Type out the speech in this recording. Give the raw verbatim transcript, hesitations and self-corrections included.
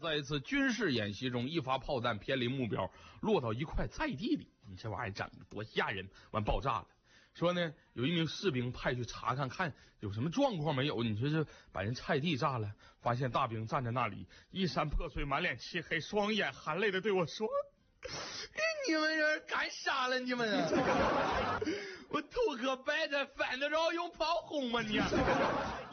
在一次军事演习中，一发炮弹偏离目标，落到一块菜地里。你这玩意儿整的多吓人！完爆炸了。说呢，有一名士兵派去查看，看有什么状况没有。你说这把人菜地炸了，发现大兵站在那里，衣衫破碎，满脸漆黑，双眼含泪的对我说：“你们人干啥了？你们啊！我头壳白的犯得着用炮轰吗你？”